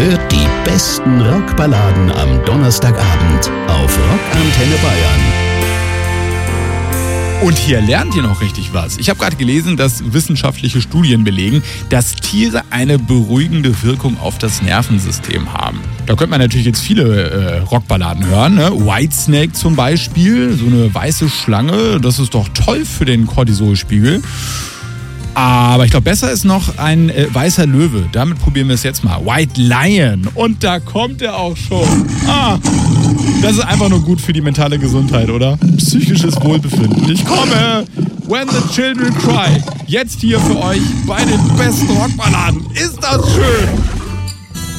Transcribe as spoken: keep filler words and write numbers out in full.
hört die besten Rockballaden am Donnerstagabend auf Rockantenne Bayern. Und hier lernt ihr noch richtig was. Ich habe gerade gelesen, dass wissenschaftliche Studien belegen, dass Tiere eine beruhigende Wirkung auf das Nervensystem haben. Da könnte man natürlich jetzt viele äh, Rockballaden hören, ne? Whitesnake zum Beispiel, so eine weiße Schlange, das ist doch toll für den Cortisolspiegel. Aber ich glaube, besser ist noch ein äh, weißer Löwe. Damit probieren wir es jetzt mal. White Lion. Und da kommt er auch schon. Ah, das ist einfach nur gut für die mentale Gesundheit, oder? Psychisches Wohlbefinden. Ich komme. When the Children Cry. Jetzt hier für euch bei den besten Rockballaden. Ist das schön?